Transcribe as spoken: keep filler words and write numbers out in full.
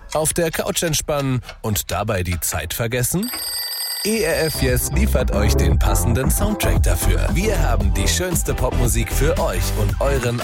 Auf der Couch entspannen und dabei die Zeit vergessen? E R F Yes liefert euch den passenden Soundtrack dafür. Wir haben die schönste Popmusik für euch und euren